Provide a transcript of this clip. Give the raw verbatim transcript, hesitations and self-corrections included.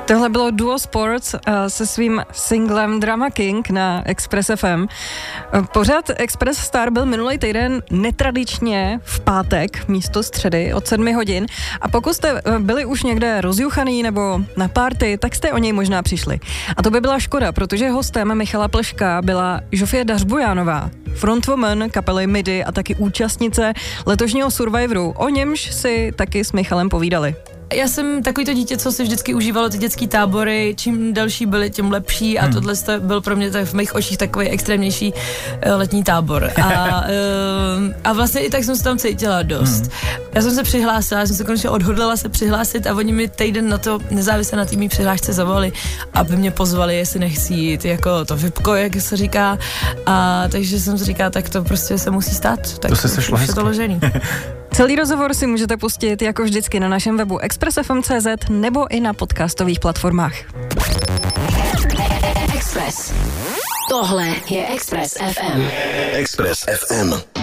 Tohle bylo Duo Sports uh, se svým singlem Drama King na Express F M. Pořad Express Star byl minulý týden netradičně v pátek místo středy od sedmi hodin a pokud jste byli už někde rozjuchaný nebo na party, tak jste o něj možná přišli. A to by byla škoda, protože hostem Michala Pleška byla Žofie Dařbojánová, frontwoman kapely Midi a taky účastnice letošního Survivoru. O němž si taky s Michalem povídali. Já jsem takový to dítě, co si vždycky užívalo ty dětský tábory, čím delší byly, tím lepší a hmm. tohle byl pro mě tak v mých očích takový extrémnější uh, letní tábor. A, uh, a vlastně i tak jsem se tam cítila dost. Hmm. Já jsem se přihlásila, já jsem se konečně odhodlala se přihlásit a oni mi týden na to nezávisle na té mý přihlášce zavolali, aby mě pozvali, jestli nechci jít, jako to vypko, jak se říká. A takže jsem si říkala, tak to prostě se musí stát. Tak to se sešlo hezky. To ložený. Celý rozhovor si můžete pustit jako vždycky na našem webu express f m tečka c z nebo i na podcastových platformách. Express. Tohle je Express F M. Express F M.